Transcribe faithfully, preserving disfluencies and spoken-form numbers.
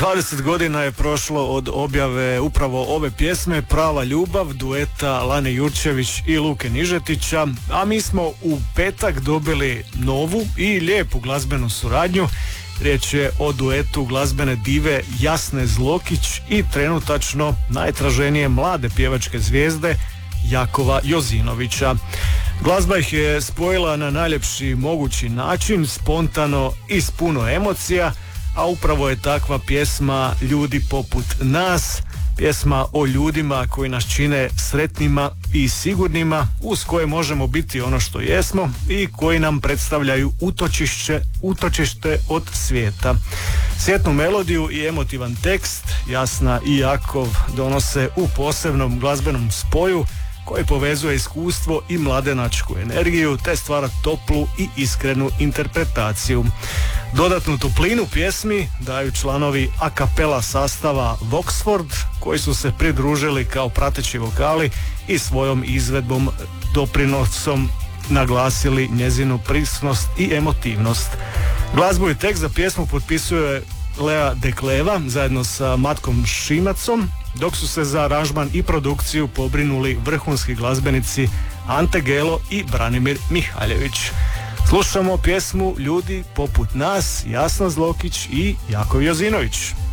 dvadeset godina je prošlo od objave upravo ove pjesme Prava ljubav, dueta Lane Jurčević i Luke Nižetića, a mi smo u petak dobili novu i lijepu glazbenu suradnju. Riječ je o duetu glazbene dive Jasne Zlokić i trenutačno najtraženije mlade pjevačke zvijezde Jakova Jozinovića. Glazba ih je spojila na najljepši mogući način, spontano i s puno emocija, a upravo je takva pjesma Ljudi poput nas, pjesma o ljudima koji nas čine sretnima i sigurnima, uz koje možemo biti ono što jesmo i koji nam predstavljaju utočište, utočište od svijeta. Sjetnu melodiju i emotivan tekst Jasna i Jakov donose u posebnom glazbenom spoju koji povezuje iskustvo i mladenačku energiju te stvara toplu i iskrenu interpretaciju. Dodatnu toplinu pjesmi daju članovi a cappella sastava Voxford koji su se pridružili kao prateći vokali i svojom izvedbom doprinosom naglasili njezinu prisnost i emotivnost. Glazbu i tekst za pjesmu potpisuje Lea Dekleva zajedno sa Matkom Šimacom, dok su se za aranžman i produkciju pobrinuli vrhunski glazbenici Ante Gelo i Branimir Mihaljević. Slušamo pjesmu Ljudi poput nas, Jasna Zlokić i Jakov Jozinović.